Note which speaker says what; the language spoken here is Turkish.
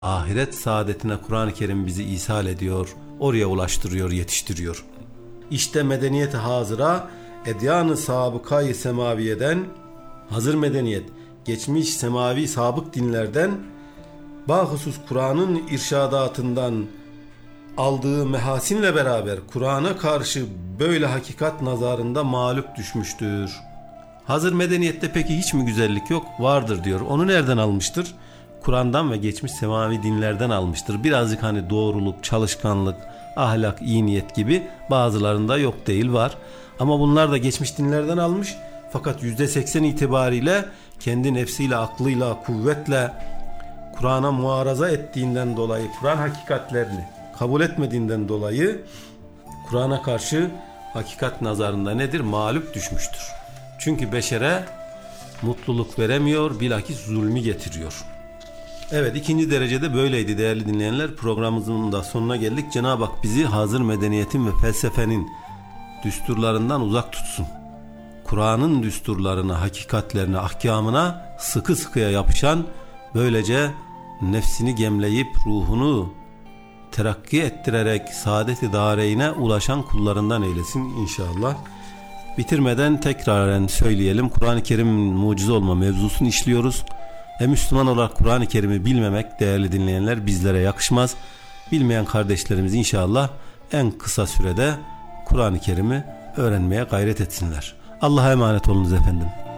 Speaker 1: ahiret saadetine Kur'an-ı Kerim bizi ishal ediyor, oraya ulaştırıyor, yetiştiriyor. İşte medeniyet-i hazıra, edyan-ı sabıkayı semaviyeden, hazır medeniyet, geçmiş semavi sabık dinlerden, bahusus Kur'an'ın irşadatından aldığı mehasinle beraber Kur'an'a karşı böyle hakikat nazarında mağlup düşmüştür. Hazır medeniyette peki hiç mi güzellik yok? Vardır diyor. Onu nereden almıştır? Kur'an'dan ve geçmiş semavi dinlerden almıştır. Birazcık hani doğruluk, çalışkanlık, ahlak, iyi niyet gibi bazılarında yok değil var. Ama bunlar da geçmiş dinlerden almış. Fakat %80 itibariyle kendi nefsiyle, aklıyla, kuvvetle Kur'an'a muaraza ettiğinden dolayı, Kur'an hakikatlerini kabul etmediğinden dolayı Kur'an'a karşı hakikat nazarında nedir? Mağlup düşmüştür. Çünkü beşere mutluluk veremiyor, bilakis zulmü getiriyor. Evet, ikinci derecede böyleydi değerli dinleyenler. Programımızın da sonuna geldik. Cenab-ı Hak bizi hazır medeniyetin ve felsefenin düsturlarından uzak tutsun. Kur'an'ın düsturlarına, hakikatlerine, ahkamına sıkı sıkıya yapışan, böylece nefsini gemleyip ruhunu terakki ettirerek saadet-i dareyne ulaşan kullarından eylesin inşallah. Bitirmeden tekraren söyleyelim. Kur'an-ı Kerim'in mucize olma mevzusunu işliyoruz. Müslüman olarak Kur'an-ı Kerim'i bilmemek değerli dinleyenler bizlere yakışmaz. Bilmeyen kardeşlerimiz inşallah en kısa sürede Kur'an-ı Kerim'i öğrenmeye gayret etsinler. Allah'a emanet olunuz efendim.